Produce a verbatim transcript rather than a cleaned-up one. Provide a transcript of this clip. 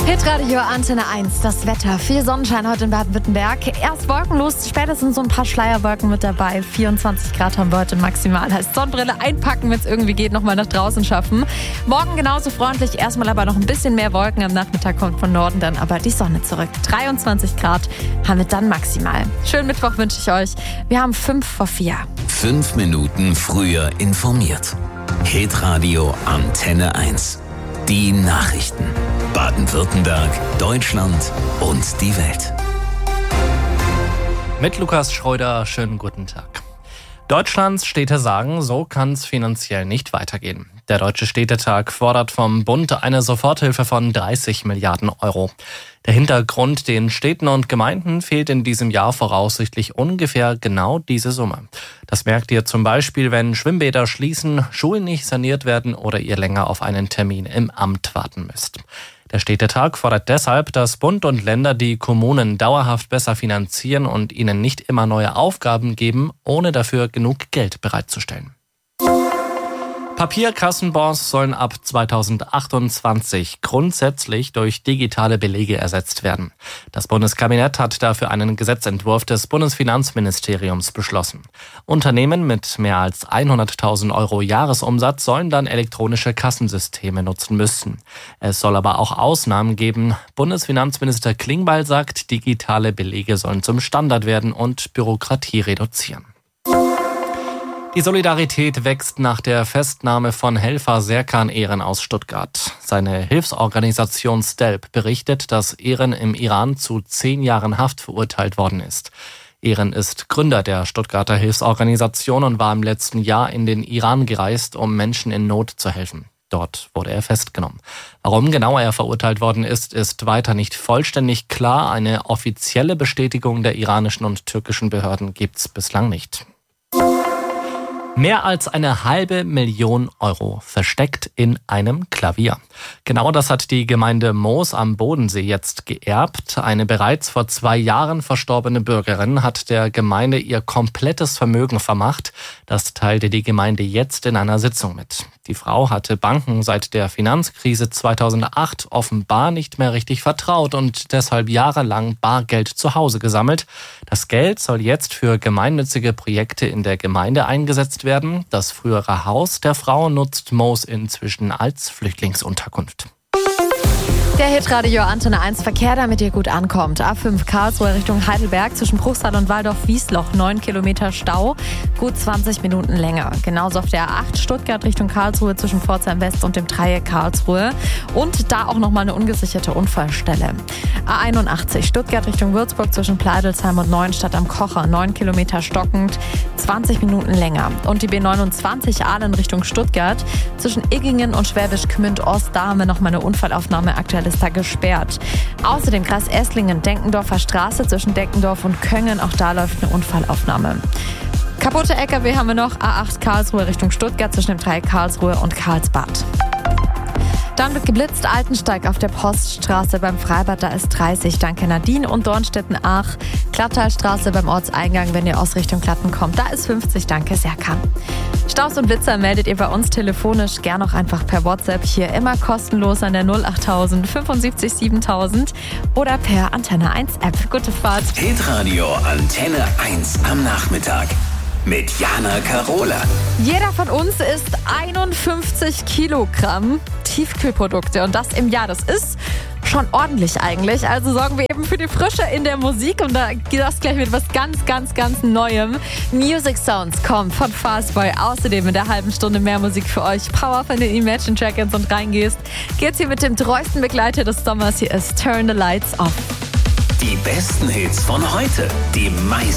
Hitradio Antenne eins, das Wetter. Viel Sonnenschein heute in Baden-Württemberg. Erst wolkenlos, spätestens so ein paar Schleierwolken mit dabei. vierundzwanzig Grad haben wir heute maximal. Heißt Sonnenbrille einpacken, wenn es irgendwie geht, nochmal nach draußen schaffen. Morgen genauso freundlich, erstmal aber noch ein bisschen mehr Wolken. Am Nachmittag kommt von Norden dann aber die Sonne zurück. dreiundzwanzig Grad haben wir dann maximal. Schönen Mittwoch wünsche ich euch. Wir haben fünf vor vier. Fünf Minuten früher informiert. Hitradio Antenne eins. Die Nachrichten. Baden-Württemberg, Deutschland und die Welt. Mit Lukas Schreuder, schönen guten Tag. Deutschlands Städte sagen, so kann es finanziell nicht weitergehen. Der Deutsche Städtetag fordert vom Bund eine Soforthilfe von dreißig Milliarden Euro. Der Hintergrund: den Städten und Gemeinden fehlt in diesem Jahr voraussichtlich ungefähr genau diese Summe. Das merkt ihr zum Beispiel, wenn Schwimmbäder schließen, Schulen nicht saniert werden oder ihr länger auf einen Termin im Amt warten müsst. Der Städtetag fordert deshalb, dass Bund und Länder die Kommunen dauerhaft besser finanzieren und ihnen nicht immer neue Aufgaben geben, ohne dafür genug Geld bereitzustellen. Papierkassenbons sollen ab zweitausendachtundzwanzig grundsätzlich durch digitale Belege ersetzt werden. Das Bundeskabinett hat dafür einen Gesetzentwurf des Bundesfinanzministeriums beschlossen. Unternehmen mit mehr als hunderttausend Euro Jahresumsatz sollen dann elektronische Kassensysteme nutzen müssen. Es soll aber auch Ausnahmen geben. Bundesfinanzminister Klingbeil sagt, digitale Belege sollen zum Standard werden und Bürokratie reduzieren. Die Solidarität wächst nach der Festnahme von Helfer Serkan Eren aus Stuttgart. Seine Hilfsorganisation STELP berichtet, dass Eren im Iran zu zehn Jahren Haft verurteilt worden ist. Eren ist Gründer der Stuttgarter Hilfsorganisation und war im letzten Jahr in den Iran gereist, um Menschen in Not zu helfen. Dort wurde er festgenommen. Warum genau er verurteilt worden ist, ist weiter nicht vollständig klar. Eine offizielle Bestätigung der iranischen und türkischen Behörden gibt's bislang nicht. Mehr als eine halbe Million Euro versteckt in einem Klavier. Genau das hat die Gemeinde Moos am Bodensee jetzt geerbt. Eine bereits vor zwei Jahren verstorbene Bürgerin hat der Gemeinde ihr komplettes Vermögen vermacht. Das teilte die Gemeinde jetzt in einer Sitzung mit. Die Frau hatte Banken seit der Finanzkrise zweitausendacht offenbar nicht mehr richtig vertraut und deshalb jahrelang Bargeld zu Hause gesammelt. Das Geld soll jetzt für gemeinnützige Projekte in der Gemeinde eingesetzt werden. Das frühere Haus der Frau nutzt Moos inzwischen als Flüchtlingsunterkunft. Der Hitradio Antenne eins Verkehr, damit ihr gut ankommt. A fünf Karlsruhe Richtung Heidelberg zwischen Bruchsal und Waldorf-Wiesloch. neun Kilometer Stau, gut zwanzig Minuten länger. Genauso auf der A acht Stuttgart Richtung Karlsruhe zwischen Pforzheim West und dem Dreieck Karlsruhe. Und da auch nochmal eine ungesicherte Unfallstelle. A einundachtzig Stuttgart Richtung Würzburg zwischen Pleidelsheim und Neuenstadt am Kocher. neun Kilometer stockend, zwanzig Minuten länger. Und die B neunundzwanzig Ahlen Richtung Stuttgart zwischen Iggingen und Schwäbisch Gmünd Ost. Da haben wir nochmal eine Unfallaufnahme aktuell. Ist da gesperrt. Außerdem Kreis Esslingen, Denkendorfer Straße zwischen Deckendorf und Köngen, auch da läuft eine Unfallaufnahme. Kaputte L K W haben wir noch, A acht Karlsruhe Richtung Stuttgart zwischen dem Dreieck Karlsruhe und Karlsbad. Dann wird geblitzt, Altensteig auf der Poststraße beim Freibad, da ist dreißig, danke Nadine. Und Dornstetten-Ach, Klattalstraße beim Ortseingang, wenn ihr aus Richtung Klatten kommt, da ist fünfzig, danke Serkan. Staus und Blitzer meldet ihr bei uns telefonisch, gern auch einfach per WhatsApp, hier immer kostenlos an der null achttausend fünfundsiebzig siebentausend oder per Antenne eins App. Gute Fahrt. Hitradio Antenne eins am Nachmittag. Mit Jana Karola. Jeder von uns isst einundfünfzig Kilogramm Tiefkühlprodukte und das im Jahr. Das ist schon ordentlich eigentlich. Also sorgen wir eben für die Frische in der Musik und da geht das gleich mit was ganz, ganz, ganz Neuem. Music Sounds kommt von Fastboy. Außerdem in der halben Stunde mehr Musik für euch. Power von den Imagine Dragons und reingehst. Geht's hier mit dem treuesten Begleiter des Sommers. Hier ist Turn the Lights Off. Die besten Hits von heute. Die meisten